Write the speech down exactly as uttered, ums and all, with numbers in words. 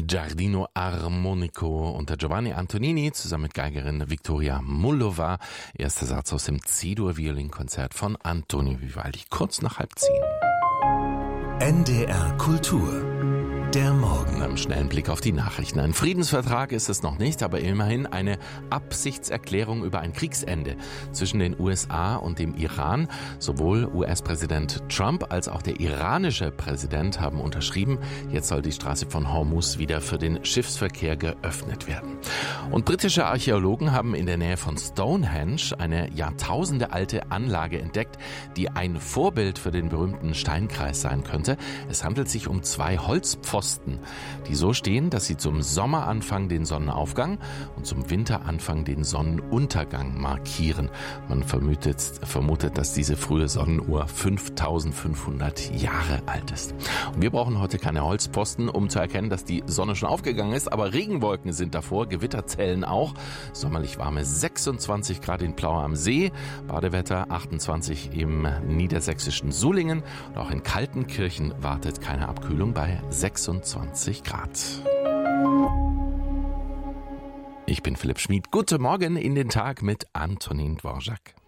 Giardino Armonico unter Giovanni Antonini zusammen mit Geigerin Viktoria Mullova. Erster Satz aus dem C-Dur-Violinkonzert von Antonio Vivaldi, kurz nach halb zehn. N D R Kultur. Der Morgen. Einem schnellen Blick auf die Nachrichten. Ein Friedensvertrag ist es noch nicht, aber immerhin eine Absichtserklärung über ein Kriegsende zwischen den U S A und dem Iran. Sowohl U S-Präsident Trump als auch der iranische Präsident haben unterschrieben. Jetzt soll die Straße von Hormuz wieder für den Schiffsverkehr geöffnet werden. Und britische Archäologen haben in der Nähe von Stonehenge eine jahrtausendealte Anlage entdeckt, die ein Vorbild für den berühmten Steinkreis sein könnte. Es handelt sich um zwei Holzpfosten, die so stehen, dass sie zum Sommeranfang den Sonnenaufgang und zum Winteranfang den Sonnenuntergang markieren. Man vermutet, vermutet, dass diese frühe Sonnenuhr fünftausendfünfhundert Jahre alt ist. Und wir brauchen heute keine Holzpfosten, um zu erkennen, dass die Sonne schon aufgegangen ist, aber Regenwolken sind davor, Gewitterzellen auch. Sommerlich warme sechsundzwanzig Grad in Plaue am See, Badewetter achtundzwanzig im niedersächsischen Sulingen und auch in Kaltenkirchen wartet keine Abkühlung bei sechsundzwanzig Grad. Ich bin Philipp Schmid. Guten Morgen in den Tag mit Antonin Dvorak.